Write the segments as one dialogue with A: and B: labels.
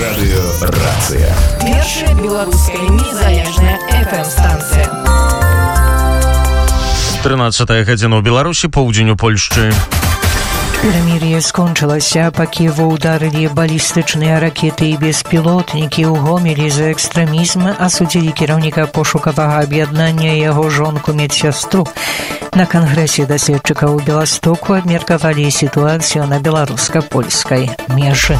A: Радыёрацыя.
B: Першая беларуская незалежная FM-станцыя.
C: 13 гадзіна ў Беларусі, поўдзень у Польшчы.
D: Перамір'е скончылася, па Кіеву ударылі балістычныя ракеты і беспілотнікі. У Гомелі за экстрэмізм асудзілі кіраўніка пошукавага аб'яднання і яго жонку медсястру. На кангрэсе даследчыкаў у Беластоку абмеркавалі сітуацыю на беларуска-польскай межы.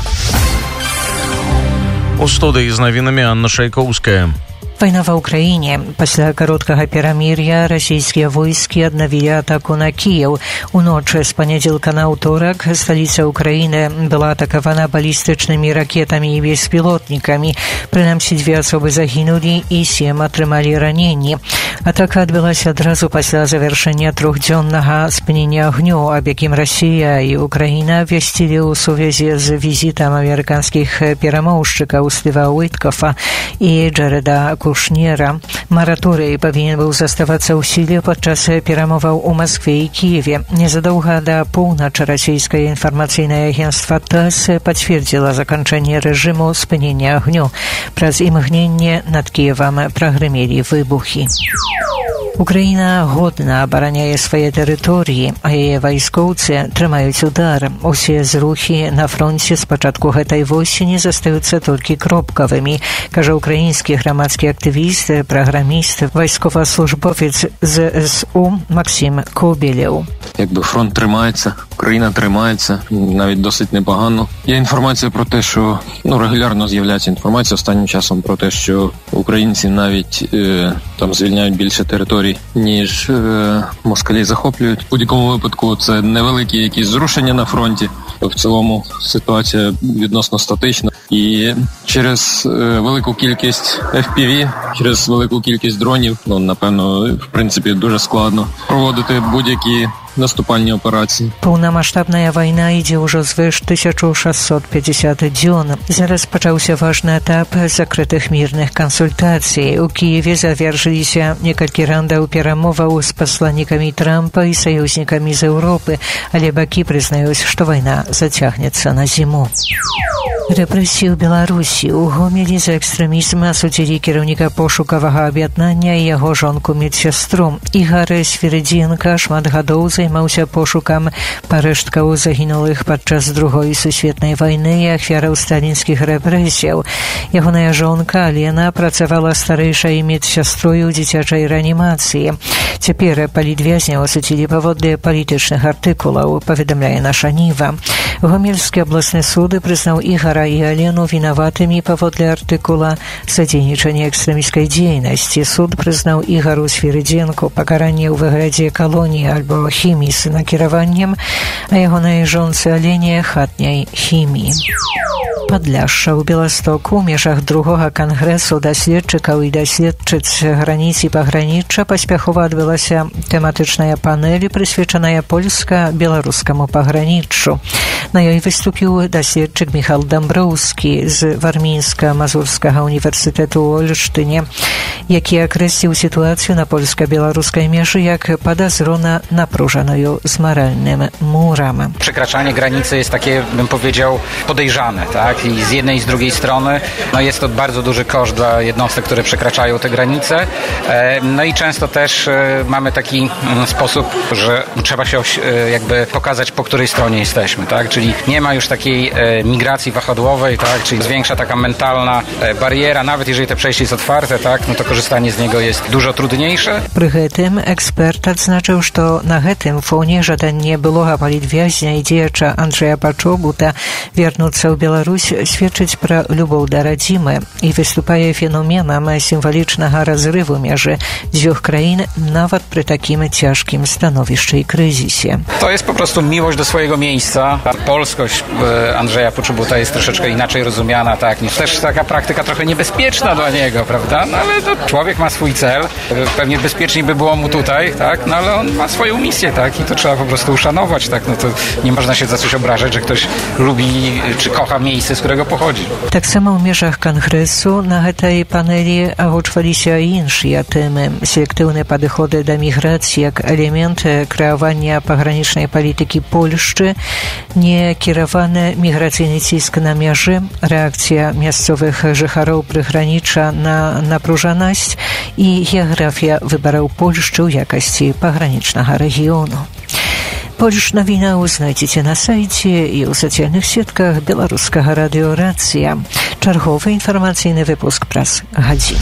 C: У студыі з навінамі Анна Шайкоўская.
D: Вайна ва ўкраіне. Пасля кароткага перамір'я расійскія войскі аднавілі атаку на Кіеў. Уночы з панядзелка на ўторак сталіца Украіны была атакавана балістычнымі ракетамі і беспілотнікамі. Прынамсі 2 асобы загінулі і 7 атрымалі раненні. Атака адбылася адразу пасля завяршэння 3-дзённага спынення агню, аб якім Расія і Украіна абвясцілі ў сувязі з візітам амерыканскіх перамоўшчыкаў Стыва Уіткофа і Джареда Кушнера. Мараторый павінен быў заставацца ў сіле падчас перамоваў у Маскве і Кіеве. Незадоўга да поўначы расійскае інфармацыйнае агенцтва ТАСС пацвердзіла заканчэнне рэжыму спынення агню. Праз імгненне над Кіевам прагрымелі выбухі. Украіна годна абараняе свае тэрыторыі, а яе вайскоўцы трымаюць удар. Усе зрухі на фронце з пачатку гэтай восені застаюцца толькі кропкавымі, кажа украінскі грамадскі актывіст, праграміст, вайсковаслужбовец ЗСУ Максим Кобелєв.
E: Якби фронт тримається, Україна тримається, навіть досить непогано. Є інформація про те, що регулярно з'являється інформація останнім часом про те, що українці навіть там звільняють більше територій, ніж москалі захоплюють. У будь-якому випадку це невеликі якісь зрушення на фронті. В цілому ситуація відносно статична. І через велику кількість FPV, через велику кількість дронів, напевно, в принципі, дуже складно проводити будь-які наступальні операції.
D: Поўнамаштабная вайна ідзе ўжо звыш 1650 дзён. Зараз пачаўся важны этап закрытых мірных кансультацый. У Кіеве завершыліся некалькі рандаў перамоваў з пасланнікамі Трампа і саюзнікамі з Еўропы, але бакі прызнаюць, што вайна зацягнецца на зіму. Рэпрэсіі ў Беларусі. У Гомелі за экстрэмізм асудзілі кіраўніка пошукавага аб'яднання і яго жонку медсястру. Ігар Свірыдзенка шмат гадоў займаўся пошукам парэшткаў загінулых падчас Другой сусветнай вайны і ахвяраў сталінскіх рэпрэсіяў. Ягоная жонка Алена працавала старэйшай медсястрой у дзіцячай рэанімацыі. Цяпер палітвязняў асудзілі паводле палітычных артыкулаў, паведамляе наша Ніва. Гомельскі абласны суд прызнаў Ігара і Алену вінаватымі паводле артыкула «Садзейнічанне экстрэміскай дзейнасці». Суд прызнаў Ігару Свірыдзенку пакаранне ў выглядзе калоніі альбо хіміі з накіраваннем, а ягонай жонцы Алене хатняй хіміі. Падляшша ў Беластоку ў межах другога кангрэсу даследчыкаў і даследчыц граніц і пагранічча паспяхова адбылася тэматычная панэль, прысвечаная польска-беларускаму паграніччу. На ёй выступіў даследчык Міхал Дамброўскі з Вармінска-Мазурскага універсітэту ў Ольштыне, які акрэсліў сітуацыю на польска-беларускай межы jak podazrona napróżoną z moralnym murem.
F: Przekraczanie granicy jest takie, bym powiedział, podejrzane, tak? I z jednej i z drugiej strony jest to bardzo duży koszt dla jednostek, które przekraczają te granice. No i często też mamy taki sposób, że trzeba się jakby pokazać, po której stronie jesteśmy, tak? Czyli nie ma już takiej migracji wahadłowej, tak? Czyli zwiększa taka mentalna bariera, nawet jeżeli to przejście jest otwarte, tak? No to korzystanie z niego jest dużo trudniejsze.
D: При гэтым эксперт адзначыў, што на гэтым фоне жаданне былога палітвязня і дзеяча Анджэя Пачобута вернуцца ў Беларусь сведчыць пра любоў да радзімы і выступае феноменам сімвалічнага разрыву межы дзвюх краін нават пры такім ciężkim stanowiszczy i kryzysie.
F: To jest po prostu miłość do swojego miejsca. Polskość Andrzeja Poczobuta jest troszeczkę inaczej rozumiana, tak, niż też taka praktyka trochę niebezpieczna dla niego, prawda? No ale to człowiek ma swój cel. Pewnie bezpieczniej by było mu tutaj, tak? No ale on ma swoją misję, tak? I to trzeba po prostu uszanować, tak? No to nie można się za coś obrażać, że ktoś lubi czy kocha miejsce miejsce, z którego pochodzi.
D: Tak samo w mierzach Kongresu na tej paneli agłoczwali się inne temy. Selektywne podchody do migracji jak element kreowania pogranicznej polityki Polski, niekierowany migracyjny cisk na mierzy, reakcja miejscowych życharów przygranicza na napróżoność i geografia wyborów Polski w jakości pogranicznego regionu. Polish Nowina znajdziecie na sajcie i w socjalnych siatkach Białoruskiego Radio Racja. Czerwowy informacyjny wypusk prasy godziny.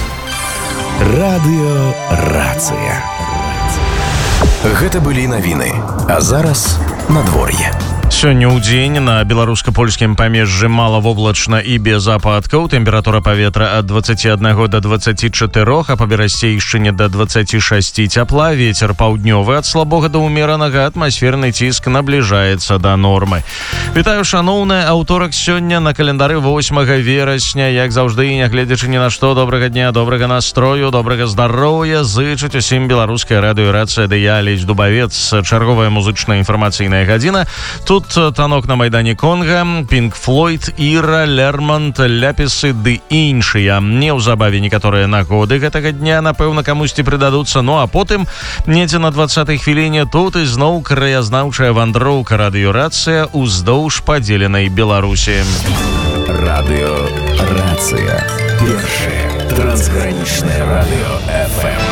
A: Radio Рацыя. Гэта былі навіны, а зараз надвор'е.
C: Сёння ў дзень на беларуска-польскім памежжы малавоблачна і без ападкаў. Тэмпература паветра ад 21 до 24, а па берасцейшчыне до 26 цяпла. Вецер паўднёвы ад слабога да ўмеранага, атмасферны ціск набліжаецца да нормы. Вітаю, шаноўныя, аўторак сёння на календары 8 верасня. Як заўжды, нягледзячы ні на што, добрага дня, добрага настрою, добрага здароўя зычыць усім беларуская радыёрацыя, ды я, Алесь Дубавец. Чарговая музычная інфармацыйная гадзіна. Тут танок на майдане Конга, Пінк Флойд, Іра, Лермонт, Ляпісы ды іншыя. Неўзабаве некаторыя нагоды гэтага дня, напэўна, камусьці прыдадуцца. Ну а потым, недзе на 20-й хвіліне, тут ізноў краязнаўчая вандроўка радыёрацыя уздоўж падзеленай Беларусі.
A: Радыё Рацыя. Першае трансгранічнае радыё FM.